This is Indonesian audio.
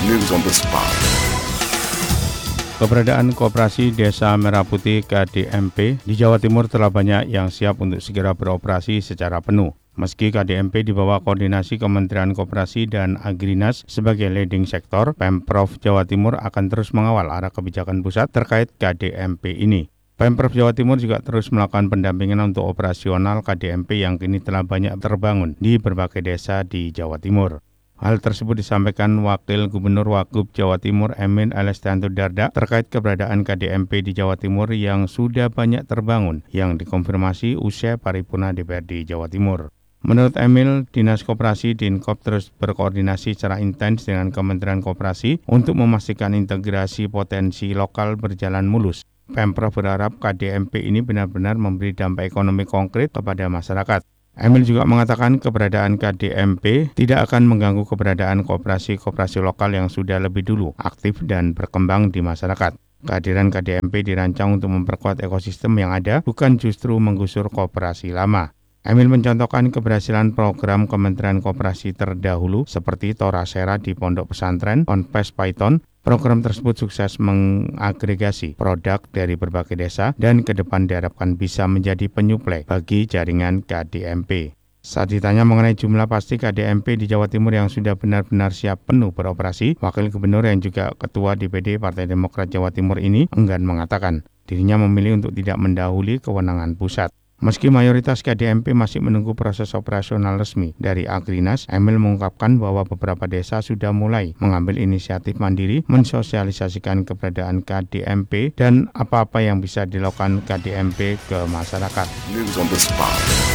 News on the spot. Keberadaan Koperasi Desa Merah Putih KDMP di Jawa Timur telah banyak yang siap untuk segera beroperasi secara penuh. Meski KDMP di bawah koordinasi Kementerian Koperasi dan Agrinas sebagai leading sektor, Pemprov Jawa Timur akan terus mengawal arah kebijakan pusat terkait KDMP ini. Pemprov Jawa Timur juga terus melakukan pendampingan untuk operasional KDMP yang kini telah banyak terbangun di berbagai desa di Jawa Timur. Hal tersebut disampaikan Wakil Gubernur Wagub Jawa Timur Emil Alestianto Dardak terkait keberadaan KDMP di Jawa Timur yang sudah banyak terbangun yang dikonfirmasi usai paripurna DPRD Jawa Timur. Menurut Emil, Dinas Koperasi Dinkop terus berkoordinasi secara intens dengan Kementerian Koperasi untuk memastikan integrasi potensi lokal berjalan mulus. Pemprov berharap KDMP ini benar-benar memberi dampak ekonomi konkret kepada masyarakat. Emil juga mengatakan keberadaan KDMP tidak akan mengganggu keberadaan koperasi-koperasi lokal yang sudah lebih dulu aktif dan berkembang di masyarakat. Kehadiran KDMP dirancang untuk memperkuat ekosistem yang ada, bukan justru menggusur koperasi lama. Emil mencontohkan keberhasilan program Kementerian Koperasi terdahulu seperti Torasera di Pondok Pesantren, Ponpes Python. Program tersebut sukses mengagregasi produk dari berbagai desa dan ke depan diharapkan bisa menjadi penyuplai bagi jaringan KDMP. Saat ditanya mengenai jumlah pasti KDMP di Jawa Timur yang sudah benar-benar siap penuh beroperasi, Wakil Gubernur yang juga Ketua DPD Partai Demokrat Jawa Timur ini enggan mengatakan dirinya memilih untuk tidak mendahului kewenangan pusat. Meski mayoritas KDMP masih menunggu proses operasional resmi dari Agrinas, Emil mengungkapkan bahwa beberapa desa sudah mulai mengambil inisiatif mandiri mensosialisasikan keberadaan KDMP dan apa-apa yang bisa dilakukan KDMP ke masyarakat. News on the spot.